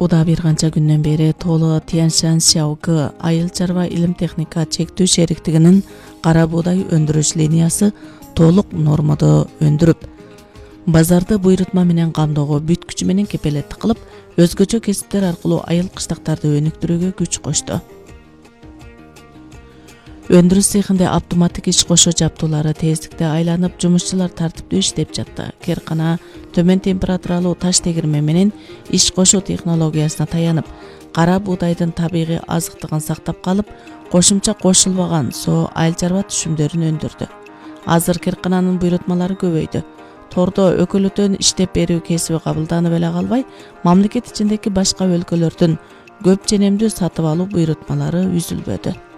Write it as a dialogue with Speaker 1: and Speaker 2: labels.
Speaker 1: Уда бир канча күндөн бери Толо Тяньшань Сяогы айыл чарба илим техника чектүү шериктигинин кара буудай өндүрүш линиясы толук нормада өндүрүп, базарды буйрутма менен камдоого бүткүчү менен кепелеттик кылып, өзгөчө кесиптер аркылуу айыл кыштактарды өнүктүрүүгө күч кошту. Өндүрүш цехинде автоматтик иш кошо жабдуулары тездикте айланып, жумушчулар тартиптүү иштеп жатты. Керкана төмөн температуралуу таш тегирмен менен иш кошо технологиясына таянып, кара буудайдын табигый азыктыгын сактап калып, кошумча кошулбаган соо айыл чарба түшүмдөрүн өндүрдү. Азыр керкананын буйрутмалары көбөйдү. Тордо өкөлөтөн иштеп берүү кесиби кабылданып эле калбай, мамлекет ичиндеги башка өлкөлөрдүн көп ченемдүү сатып алуу буйрутмалары үзүлбөдү.